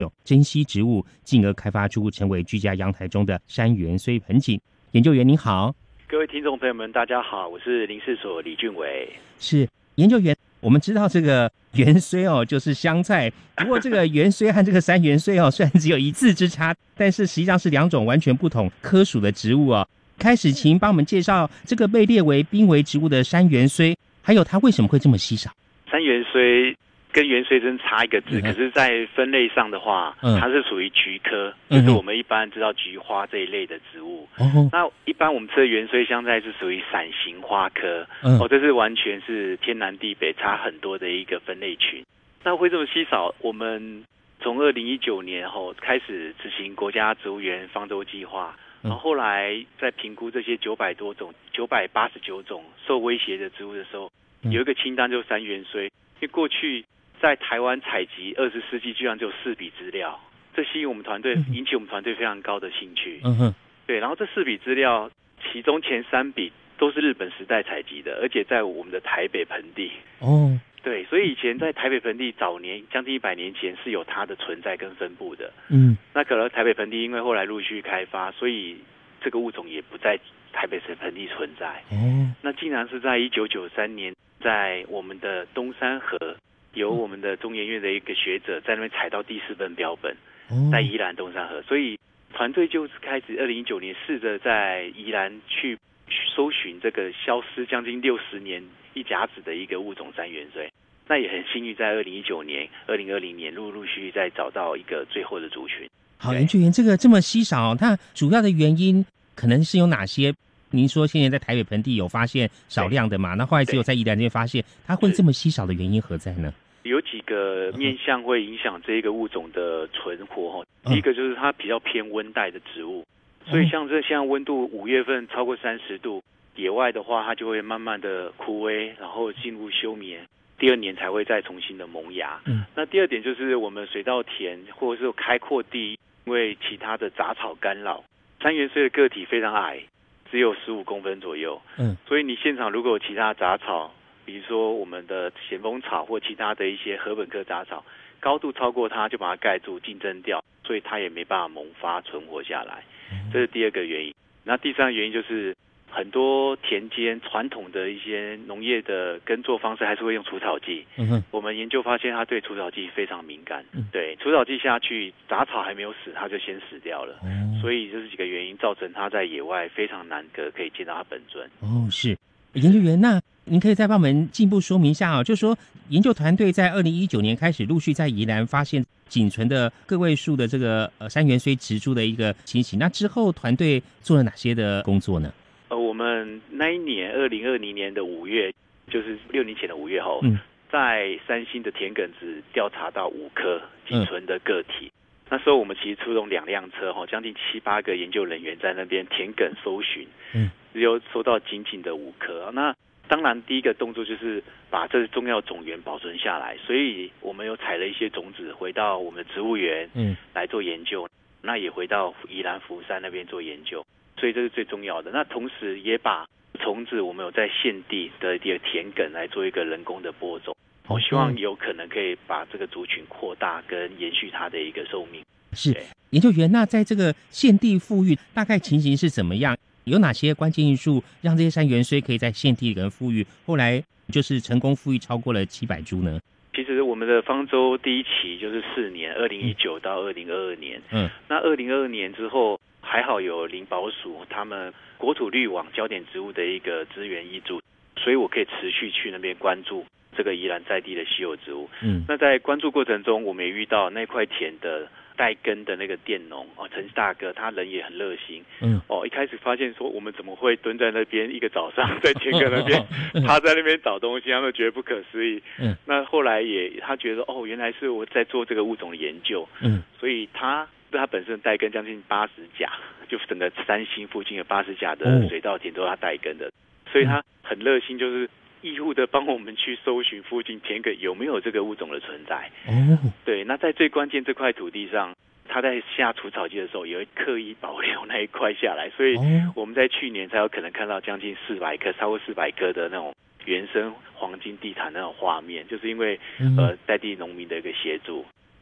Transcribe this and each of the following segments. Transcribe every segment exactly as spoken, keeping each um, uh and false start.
珍稀植物，进而开发出成为居家阳台中的山原荽盆景。研究员您好。 各位听众朋友们大家好，我是林试所李俊伟。 是研究员，我们知道这个芫荽哦就是香菜，不过这个芫荽和这个山芫荽哦虽然只有一字之差，但是实际上是两种完全不同科属的植物哦。开始请帮我们介绍这个被列为濒危植物的山芫荽，还有它为什么会这么稀少。 山芫荽跟芫荽真差一个字、嗯、可是在分类上的话、嗯、它是属于菊科、嗯、就是我们一般知道菊花这一类的植物、嗯、那一般我们吃的芫荽香菜是属于伞形花科、嗯、哦，这是完全是天南地北差很多的一个分类群。那会这么稀少，我们从二零一九年后开始执行国家植物园方舟计划，然后后来在评估这些九百多种九百八十九种受威胁的植物的时候，有一个清单就是山芫荽，因为过去在台湾采集二十世纪居然只有四笔资料，这吸引我们团队，引起我们团队非常高的兴趣。嗯哼，对，然后这四笔资料，其中前三笔都是日本时代采集的，而且在我们的台北盆地。哦，对，所以以前在台北盆地早年将近一百年前是有它的存在跟分布的。嗯，那可能台北盆地因为后来陆续开发，所以这个物种也不在台北盆地存在。哦，那竟然是在一九九三年，在我们的东山河。由我们的中研院的一个学者在那边采到第四份标本，在宜兰东山河，所以团队就是开始二零一九年试着在宜兰去搜寻这个消失将近六十年一甲子的一个物种山芫荽。那也很幸运，在二零一九年、二零二零年陆陆续续再找到一个最后的族群。 好，研究员，这个这么稀少，它主要的原因可能是有哪些？您说现在在台北盆地有发现少量的嘛，那后来只有在宜兰这边发现，它会这么稀少的原因何在呢？ 有几个面向会影响这一个物种的存活。第一个就是它比较偏温带的植物，所以像这现在温度五月份超过三十度，野外的话它就会慢慢的枯萎，然后进入休眠，第二年才会再重新的萌芽。嗯，那第二点就是我们水稻田或者是开阔地，因为其他的杂草干扰，山芫荽的个体非常矮，只有十五公分左右。嗯，所以你现场如果有其他杂草，比如说我们的咸丰草或其他的一些禾本科杂草，高度超过它就把它盖住竞争掉，所以它也没办法萌发存活下来。这是第二个原因。那第三个原因就是很多田间传统的一些农业的耕作方式还是会用除草剂。嗯哼，我们研究发现它对除草剂非常敏感。嗯，对，除草剂下去，杂草还没有死，它就先死掉了。嗯，所以这是几个原因造成它在野外非常难得可以见到它本尊。 哦，是研究员，那您可以再帮我们进一步说明一下啊、哦，就是说研究团队在二零一九年开始陆续在宜兰发现仅存的个位数的这个呃山芫荽植株的一个情形，那之后团队做了哪些的工作呢？ 呃，我们那一年二零二零年的五月，就是六年前的五月后，嗯，在三星的田埂只调查到五颗仅存的个体。嗯，那时候我们其实出动两辆车，哈，将近七八个研究人员在那边田埂搜寻，嗯，只有收到仅仅的五颗。那当然，第一个动作就是把这重要种源保存下来，所以我们有采了一些种子回到我们的植物园，嗯，来做研究。那也回到宜兰福山那边做研究，所以这是最重要的。那同时也把虫子我们有在现地的一个田埂来做一个人工的播种。我希望有可能可以把这个族群扩大跟延续它的一个寿命。 是研究员，那在这个现地复育大概情形是怎么样？有哪些关键因素让这些山芫荽可以在现地跟复育，后来就是成功复育超过了七百株呢？ 其实我们的方舟第一期就是四年，二零一九到二零二二年。嗯，那二零二二年之后，还好有林保署他们国土绿网焦点植物的一个资源挹注，所以我可以持续去那边关注这个宜兰在地的稀有植物。嗯，那在关注过程中，我们也遇到那块田的带根的那个佃农哦，陈大哥，他人也很热心。嗯，哦，一开始发现说我们怎么会蹲在那边一个早上在田埂那边他在那边找东西，他们觉得不可思议。嗯，那后来也他觉得哦，原来是我在做这个物种的研究。嗯，所以他他本身带根将近八十甲，就整个三星附近有八十甲的水稻田都是他带根的，所以他很热心，就是义务的帮我们去搜寻附近田埂有没有这个物种的存在。哦，对，那在最关键这块土地上，他在下除草剂的时候也会刻意保留那一块下来，所以我们在去年才有可能看到将近四百棵，超过四百棵的那种原生黄金地毯那种画面，就是因为呃在地农民的一个协助。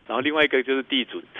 然后另外一个就是地主